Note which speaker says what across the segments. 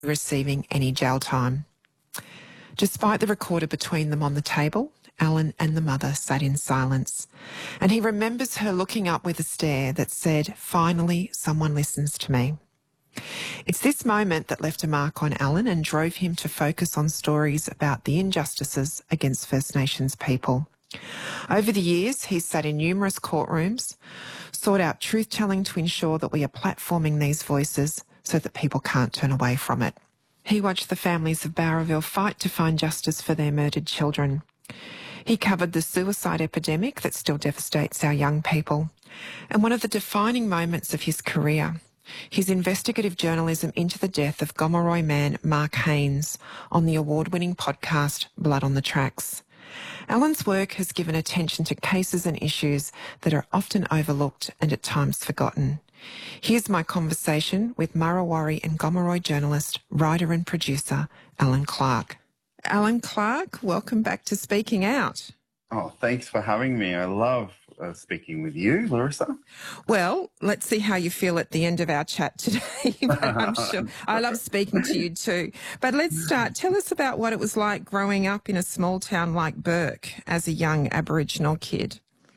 Speaker 1: receiving any jail time. Despite the recorder between them on the table, Alan and the mother sat in silence, and he remembers her looking up with a stare that said, "Finally, someone listens to me." It's this moment that left a mark on Alan and drove him to focus on stories about the injustices against First Nations people. Over the years, he's sat in numerous courtrooms, sought out truth-telling to ensure that we are platforming these voices so that people can't turn away from it. He watched the families of Bowraville fight to find justice for their murdered children. He covered the suicide epidemic that still devastates our young people. And one of the defining moments of his career, his investigative journalism into the death of Gomeroi man Mark Haynes on the award-winning podcast Blood on the Tracks. Alan's work has given attention to cases and issues that are often overlooked and at times forgotten. Here's my conversation with Murrawarri and Gomeroi journalist, writer and producer Alan Clark. Alan Clark, welcome back to Speaking Out.
Speaker 2: Oh, thanks for having me. I love speaking with you, Larissa.
Speaker 1: Well, let's see how you feel at the end of our chat today. I'm sure I love speaking to you too. But let's start. Tell us about what it was like growing up in a small town like Bourke as a young Aboriginal kid.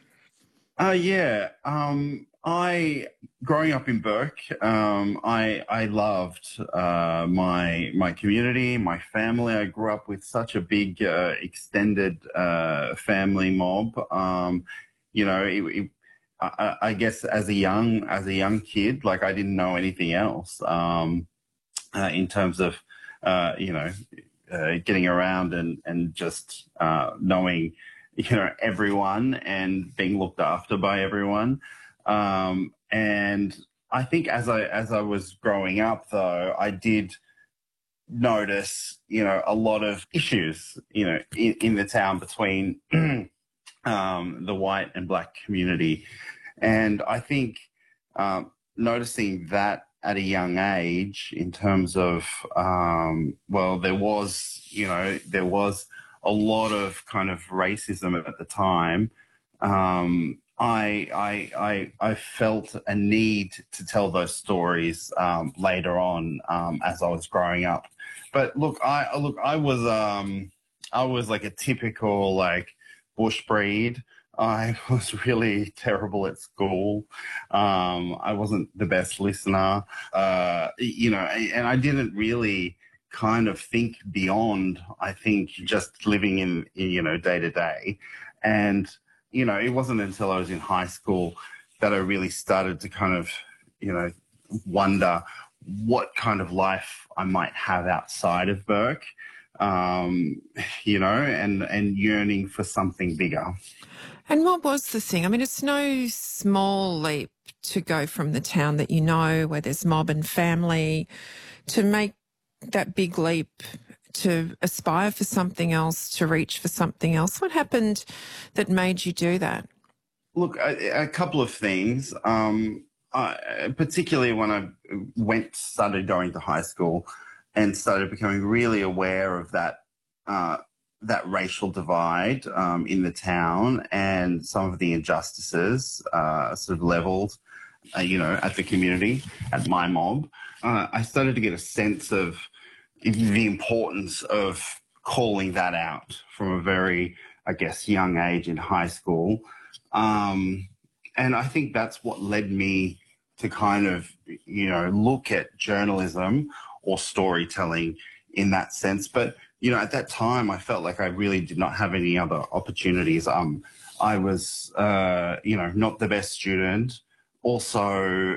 Speaker 2: Growing up in Bourke, I loved my community, my family. I grew up with such a big extended family mob. I guess as a young kid, like I didn't know anything else in terms of getting around and just knowing everyone and being looked after by everyone. And I think as I was growing up, though, I did notice, a lot of issues, in the town between the white and black community. And I think noticing that at a young age in terms of, there was a lot of kind of racism at the time. I felt a need to tell those stories later on as I was growing up. But look, I was like a typical bush breed. I was really terrible at school. I wasn't the best listener, and I didn't really kind of think beyond, I think, just living in day to day. And, it wasn't until I was in high school that I really started to kind of, wonder what kind of life I might have outside of Bourke, and yearning for something bigger.
Speaker 1: And what was the thing? I mean, it's no small leap to go from the town that where there's mob and family, to make that big leap to aspire for something else, to reach for something else. What happened that made you do that?
Speaker 2: Look, a couple of things. Particularly when I started going to high school and started becoming really aware of that racial divide in the town and some of the injustices sort of levelled, at the community, at my mob. I started to get a sense of the importance of calling that out from a very, I guess, young age in high school. And I think that's what led me to kind of, look at journalism or storytelling in that sense. But, at that time, I felt like I really did not have any other opportunities. I was, not the best student. Also,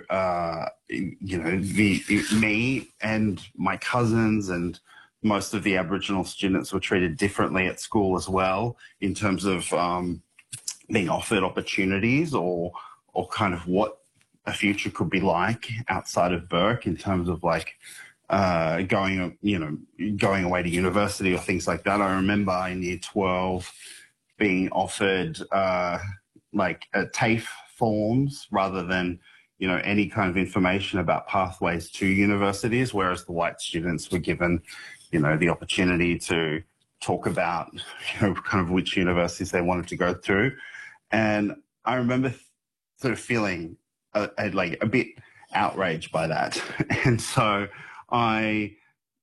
Speaker 2: me and my cousins and most of the Aboriginal students were treated differently at school as well in terms of being offered opportunities or kind of what a future could be like outside of Bourke in terms of going away to university or things like that. I remember in year 12 being offered TAFE forms rather than, any kind of information about pathways to universities, whereas the white students were given, the opportunity to talk about, kind of which universities they wanted to go through. And I remember sort of feeling a bit outraged by that. And so I